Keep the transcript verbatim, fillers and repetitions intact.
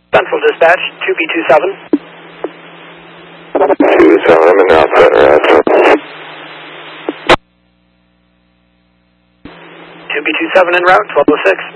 Central Dispatch, two B two seven. two seven, I'm in route center at two B two seven en route, twelve oh six.